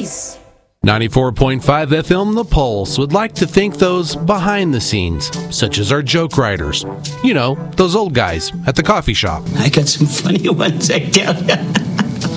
Nice. 94.5 FM The Pulse would like to thank those behind the scenes, such as our joke writers. You know, those old guys at the coffee shop. I got some funny ones, I tell ya.